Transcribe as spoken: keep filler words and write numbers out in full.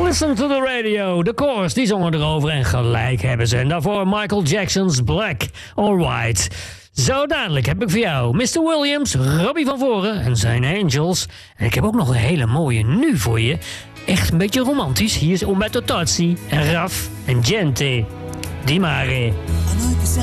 Listen to the radio. De Course, die zongen erover en gelijk hebben ze. En daarvoor Michael Jackson's Black or White. Zo dadelijk heb ik voor jou mister Williams, Robbie van Voren en zijn Angels. En ik heb ook nog een hele mooie nu voor je. Echt een beetje romantisch. Hier is Umberto Tozzi en Raf en Gente Di Mare.